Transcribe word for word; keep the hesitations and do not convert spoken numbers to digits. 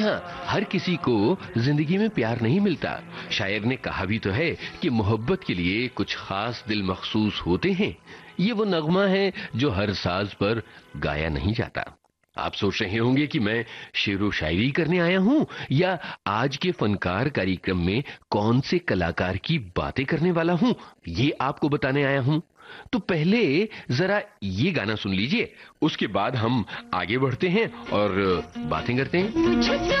हाँ, हर किसी को जिंदगी में प्यार नहीं मिलता। शायर ने कहा भी तो है कि मोहब्बत के लिए कुछ खास दिल मखसूस होते हैं। ये वो नगमा है जो हर साज पर गाया नहीं जाता। आप सोच रहे होंगे कि मैं शेरो शायरी करने आया हूं या आज के फनकार कार्यक्रम में कौन से कलाकार की बातें करने वाला हूं, ये आपको बताने आया हूं। तो पहले जरा ये गाना सुन लीजिए, उसके बाद हम आगे बढ़ते हैं और बातें करते हैं।